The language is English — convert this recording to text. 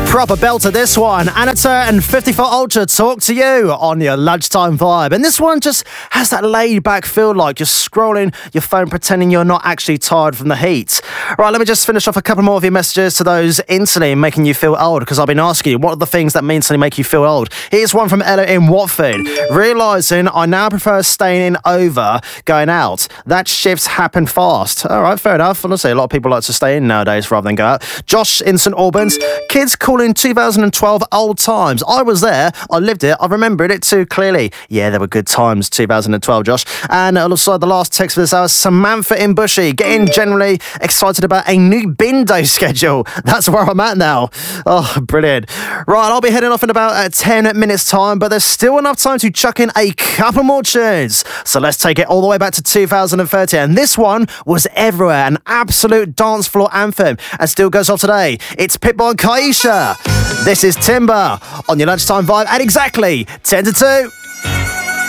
Proper belter, this one. Anita and 54 Ultra talk to you on your lunchtime vibe. And this one just has that laid back feel, like you're scrolling your phone pretending you're not actually tired from the heat. Right, let me just finish off a couple more of your messages to those instantly making you feel old, because I've been asking you, what are the things that instantly make you feel old? Here's one from Ella in Watford. Realising I now prefer staying in over going out. That shifts happen fast. All right, fair enough. Honestly, a lot of people like to stay in nowadays rather than go out. Josh in St Albans. Kids calling 2012 old times. I was there. I lived it. I remembered it too clearly. Yeah, there were good times, 2012, Josh. And also the last text for this hour, Samantha in Bushy, getting generally excited about a new bin day schedule. That's where I'm at now. Oh, brilliant. Right, I'll be heading off in about 10 minutes time, but there's still enough time to chuck in a couple more tunes. So let's take it all the way back to 2030. And this one was everywhere, an absolute dance floor anthem, and still goes off today. It's Pitbull and Kaisha. This is Timber on your lunchtime vibe at exactly 10 to 2.